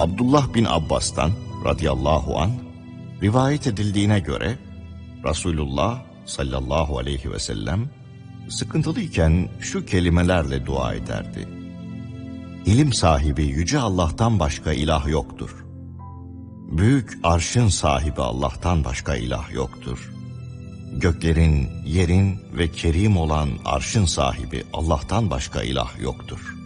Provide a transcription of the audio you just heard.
Abdullah bin Abbas'tan radıyallahu anh rivayet edildiğine göre Resulullah sallallahu aleyhi ve sellem sıkıntılıyken şu kelimelerle dua ederdi. İlim sahibi yüce Allah'tan başka ilah yoktur. Büyük arşın sahibi Allah'tan başka ilah yoktur. Göklerin, yerin ve kerim olan arşın sahibi Allah'tan başka ilah yoktur.